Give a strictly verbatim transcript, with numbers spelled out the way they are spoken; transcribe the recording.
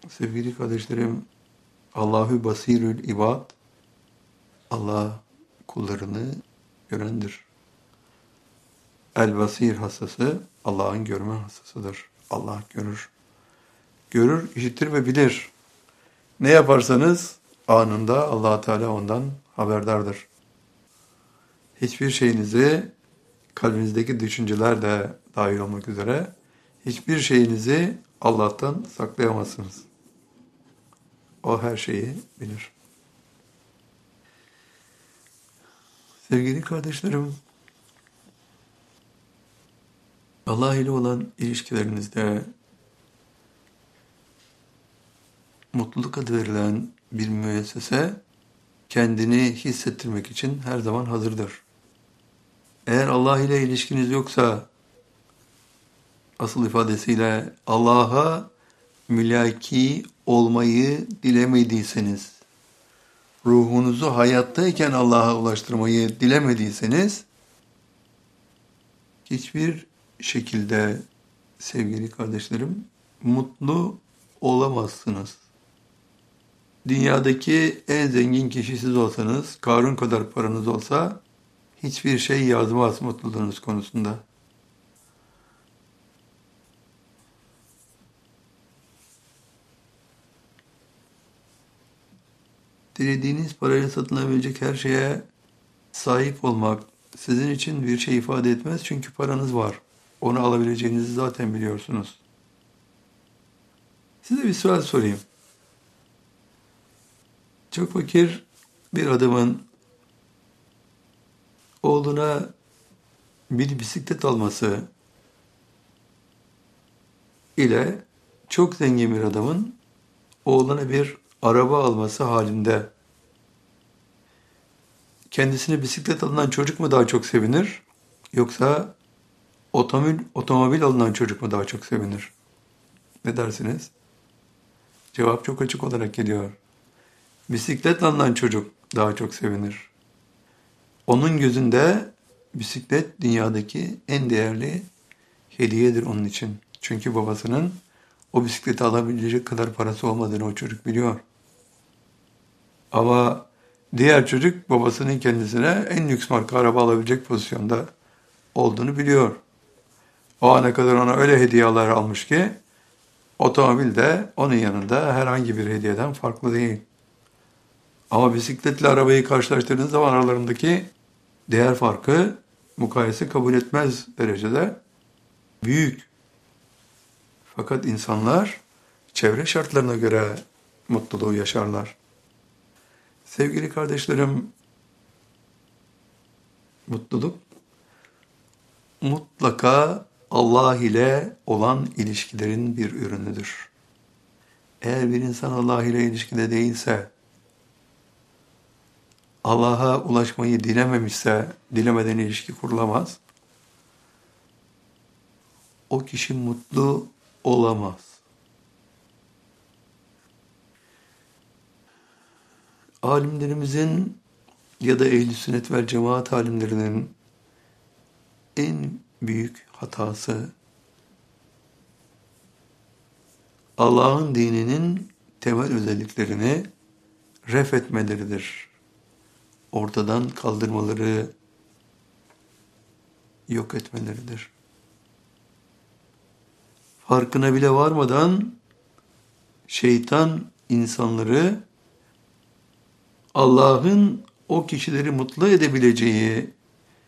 Sevgili kardeşlerim, Allahu basirül ibad, Allah kullarını görendir. El basir hastası, Allah'ın görme hastasıdır. Allah görür. Görür, işitir ve bilir. Ne yaparsanız anında Allah Teala ondan haberdardır. Hiçbir şeyinizi, kalbinizdeki düşünceler de dahil olmak üzere, hiçbir şeyinizi Allah'tan saklayamazsınız. O her şeyi bilir. Sevgili kardeşlerim, Allah ile olan ilişkilerinizde mutluluk adı verilen bir müessese kendini hissettirmek için her zaman hazırdır. Eğer Allah ile ilişkiniz yoksa, asıl ifadesiyle Allah'a mülaki olmayı dilemediyseniz, ruhunuzu hayattayken Allah'a ulaştırmayı dilemediyseniz, hiçbir şekilde sevgili kardeşlerim mutlu olamazsınız. Dünyadaki en zengin kişi siz olsanız, Karun kadar paranız olsa, hiçbir şey yazmaz mutluluğunuz konusunda. Dilediğiniz parayla satılabilecek her şeye sahip olmak sizin için bir şey ifade etmez çünkü paranız var. Onu alabileceğinizi zaten biliyorsunuz. Size bir sual sorayım. Çok fakir bir adamın oğluna bir bisiklet alması ile çok zengin bir adamın oğluna bir araba alması halinde kendisine bisiklet alınan çocuk mu daha çok sevinir, yoksa otomobil, otomobil alınan çocuk mu daha çok sevinir? Ne dersiniz? Cevap çok açık olarak geliyor. Bisiklet alınan çocuk daha çok sevinir. Onun gözünde bisiklet dünyadaki en değerli hediyedir onun için. Çünkü babasının o bisikleti alabilecek kadar parası olmadığını o çocuk biliyor. Ama diğer çocuk babasının kendisine en lüks marka araba alabilecek pozisyonda olduğunu biliyor. O ana kadar ona öyle hediyeler almış ki otomobil de onun yanında herhangi bir hediyeden farklı değil. Ama bisikletle arabayı karşılaştırdığınız zaman aralarındaki değer farkı mukayese kabul etmez derecede büyük. Fakat insanlar çevre şartlarına göre mutluluğu yaşarlar. Sevgili kardeşlerim, mutluluk mutlaka Allah ile olan ilişkilerin bir ürünüdür. Eğer bir insan Allah ile ilişkide değilse, Allah'a ulaşmayı dilememişse, dilemeden ilişki kurulamaz. O kişi mutlu olamaz. Alimlerimizin ya da ehl-i sünnet vel cemaat alimlerinin en büyük hatası Allah'ın dininin temel özelliklerini ref etmeleridir. Ortadan kaldırmaları, yok etmeleridir. Farkına bile varmadan şeytan insanları Allah'ın o kişileri mutlu edebileceği